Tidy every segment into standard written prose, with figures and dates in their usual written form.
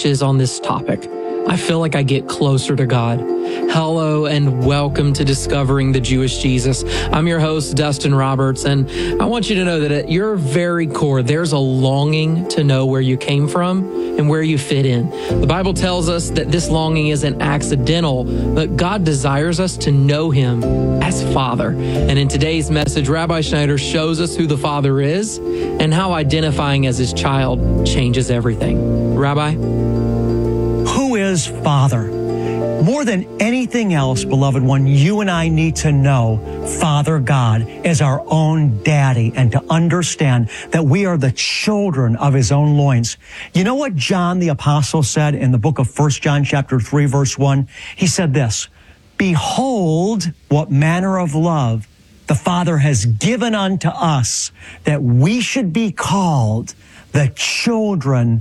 teaches on this topic, I feel like I get closer to God. Hello and welcome to Discovering the Jewish Jesus. I'm your host, Dustin Roberts, and I want you to know that at your very core, there's a longing to know where you came from and where you fit in. The Bible tells us that this longing isn't accidental, but God desires us to know Him as Father. And in today's message, Rabbi Schneider shows us who the Father is and how identifying as His child changes everything. Rabbi? Who is Father? More than anything else, beloved one, you and I need to know Father God as our own daddy and to understand that we are the children of His own loins. You know what John the Apostle said in the book of 1 John chapter 3, verse 1? He said this, "Behold, what manner of love the Father has given unto us, that we should be called the children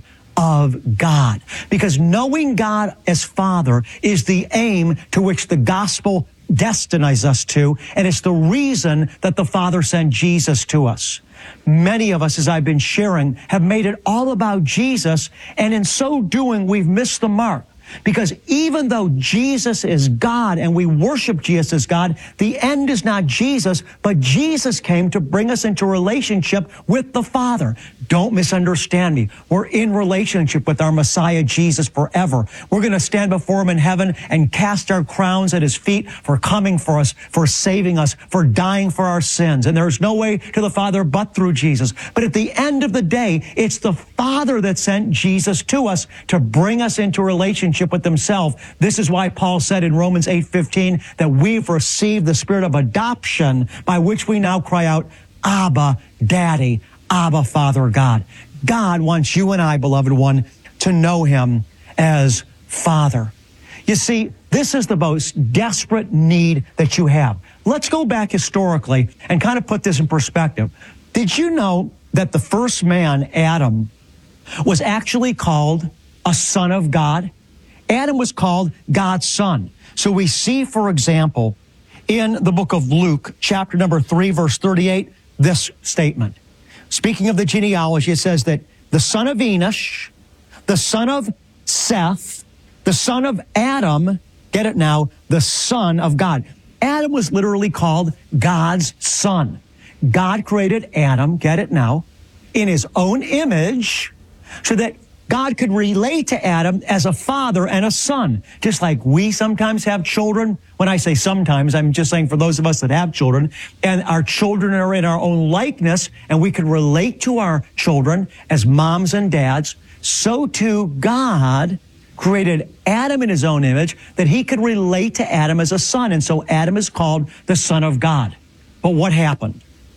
of God." Because knowing God as Father is the aim to which the gospel destines us to, and it's the reason that the Father sent Jesus to us. Many of us, as I've been sharing, have made it all about Jesus, and in so doing, we've missed the mark. Because even though Jesus is God and we worship Jesus as God, the end is not Jesus, but Jesus came to bring us into relationship with the Father. Don't misunderstand me. We're in relationship with our Messiah Jesus forever. We're going to stand before Him in heaven and cast our crowns at His feet for coming for us, for saving us, for dying for our sins. And there's no way to the Father but through Jesus. But at the end of the day, it's the Father that sent Jesus to us to bring us into relationship with Himself. This is why Paul said in Romans 8:15 that we've received the spirit of adoption by which we now cry out, Abba, Daddy, Abba, Father God. God wants you and I, beloved one, to know Him as Father. You see, this is the most desperate need that you have. Let's go back historically and kind of put this in perspective. Did you know that the first man, Adam, was actually called a son of God? Adam was called God's son. So we see, for example, in the book of Luke, chapter number 3, verse 38, this statement. Speaking of the genealogy, it says that the son of Enosh, the son of Seth, the son of Adam, get it now, the son of God. Adam was literally called God's son. God created Adam, get it now, in His own image so that God could relate to Adam as a father and a son, just like we sometimes have children. When I say sometimes, I'm just saying for those of us that have children, and our children are in our own likeness, and we can relate to our children as moms and dads. So too, God created Adam in His own image that He could relate to Adam as a son. And so Adam is called the Son of God. But what happened?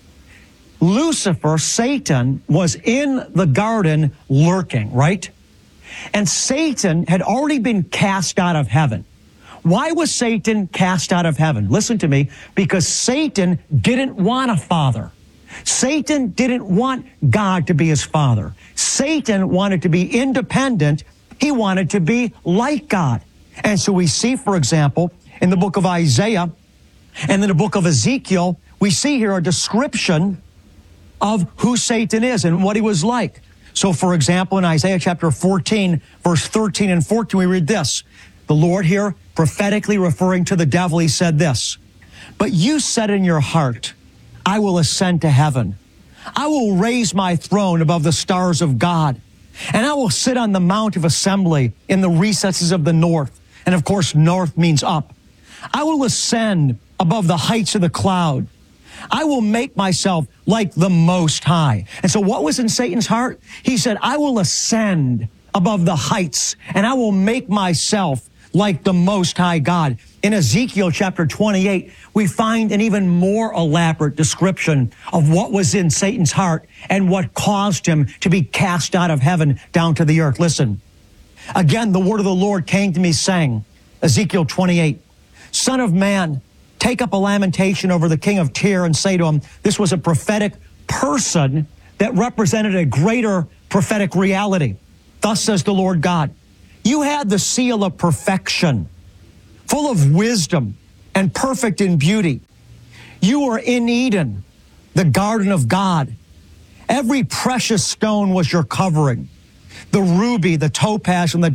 Lucifer, Satan, was in the garden lurking, right? And Satan had already been cast out of heaven. Why was Satan cast out of heaven? Listen to me, because Satan didn't want a father. Satan didn't want God to be his father. Satan wanted to be independent. He wanted to be like God. And so we see, for example, in the book of Isaiah and in the book of Ezekiel, we see here a description of who Satan is and what he was like. So, for example, in Isaiah chapter 14, verse 13 and 14, we read this. The Lord here, prophetically referring to the devil, He said this, "But you said in your heart, I will ascend to heaven. I will raise my throne above the stars of God, and I will sit on the mount of assembly in the recesses of the north." And of course, north means up. "I will ascend above the heights of the cloud. I will make myself like the Most High." And so what was in Satan's heart? He said, I will ascend above the heights and I will make myself like the Most High God. In Ezekiel chapter 28, we find an even more elaborate description of what was in Satan's heart and what caused him to be cast out of heaven down to the earth. Listen, again, the word of the Lord came to me saying, Ezekiel 28, "Son of man, take up a lamentation over the king of Tyre and say to him," this was a prophetic person that represented a greater prophetic reality. "Thus says the Lord God, you had the seal of perfection, full of wisdom and perfect in beauty. You were in Eden, the garden of God. Every precious stone was your covering, the ruby, the topaz, and the